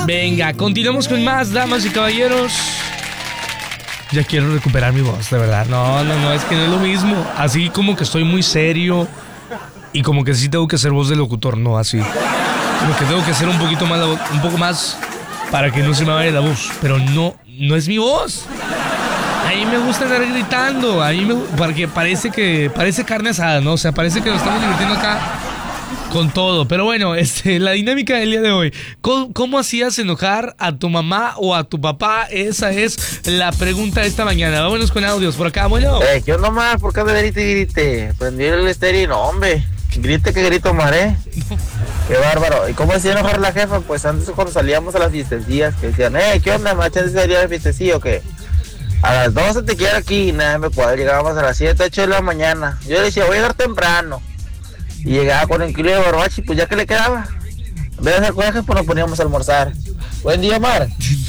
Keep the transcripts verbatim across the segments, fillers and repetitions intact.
Venga, continuamos con más, damas y caballeros. Ya quiero recuperar mi voz, de verdad. No, no, no, es que no es lo mismo. Así como que estoy muy serio y como que sí tengo que hacer voz de locutor, no así. Como que tengo que hacer un poquito más, la voz, un poco más para que no se me vaya la voz. Pero no, no es mi voz. A mí me gusta andar gritando, a mí me, porque parece que parece carne asada, ¿no? O sea, parece que nos estamos divirtiendo acá con todo. Pero bueno, este, la dinámica del día de hoy. ¿Cómo, ¿Cómo hacías enojar a tu mamá o a tu papá? Esa es la pregunta de esta mañana. Vámonos con audios por acá, bueno. Eh, ¿qué onda más? ¿Por qué me grite y grite? Prendí el estéreo y no, hombre. Grite que grito, maré. Qué bárbaro. ¿Y cómo hacía enojar a la jefa? Pues antes cuando salíamos a las fiestecillas, que decían, eh, ¿qué onda, macho? ¿Antes salía de fiestecilla o qué? A las doce te quiero aquí, nada, me cuadra, llegábamos a las siete, ocho de la mañana. Yo le decía, voy a llegar temprano. Y llegaba con el kilo de barbachi, pues ya que le quedaba. En vez de hacer coraje, pues nos poníamos a almorzar. Buen día, Omar.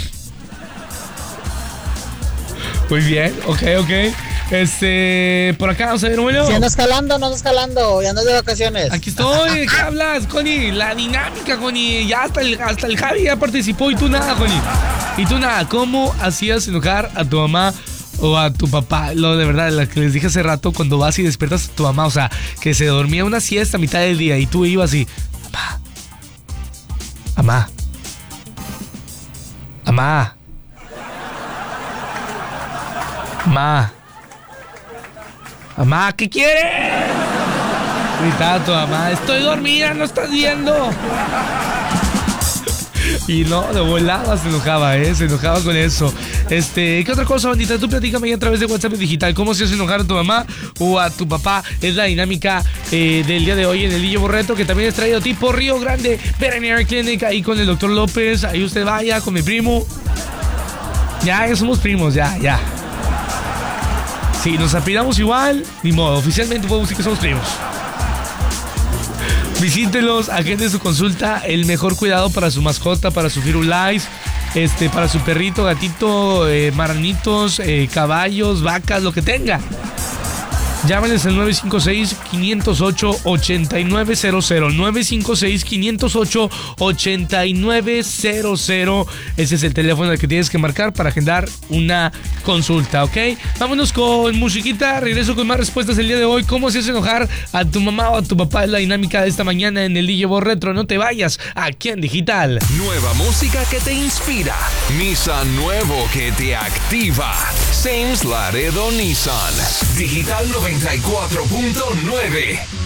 Muy bien, ok, ok. Este, por acá, vamos a ver, bueno. Si andas jalando, no andas jalando, ya andas de vacaciones. Aquí estoy, ¿qué hablas, Connie? La dinámica, Connie. Ya hasta el, hasta el Javi ya participó y tú nada, Connie. Y tú nada, ¿cómo hacías enojar a tu mamá o a tu papá? Lo de verdad, la que les dije hace rato, cuando vas y despiertas a tu mamá, o sea, que se dormía una siesta a mitad del día y tú ibas y, mamá, mamá, mamá, mamá, mamá, ¿qué quieres? Gritaba tu mamá, estoy dormida, ¿no estás viendo? Y no, de volada se enojaba, ¿eh? Se enojaba con eso. Este, ¿qué otra cosa, bandita? Tú platícame a través de WhatsApp digital. ¿Cómo se hace enojar a tu mamá o a tu papá? Es la dinámica eh, del día de hoy en el D J Borreto, que también es traído tipo Río Grande Veterinary Clinic, ahí con el doctor López. Ahí usted vaya con mi primo. Ya, ya somos primos, ya, ya. Si nos apellidamos igual, ni modo. Oficialmente podemos decir que somos primos. Visítelos, agende su consulta, el mejor cuidado para su mascota, para su Firulais, este, para su perrito, gatito, eh, marranitos, eh, caballos, vacas, lo que tenga. Llámenles al nueve cinco seis, cinco cero ocho, ocho nueve cero cero. nueve cinco seis, cinco cero ocho, ocho nueve cero cero. Ese es el teléfono al que tienes que marcar para agendar una consulta, ¿ok? Vámonos con musiquita. Regreso con más respuestas el día de hoy. ¿Cómo se hace enojar a tu mamá o a tu papá? Es la dinámica de esta mañana en el D J Retro. No te vayas, aquí en Digital. Nueva música que te inspira. Nissan nuevo que te activa. Sims Laredo Nissan. Digital noventa y cuatro punto nueve.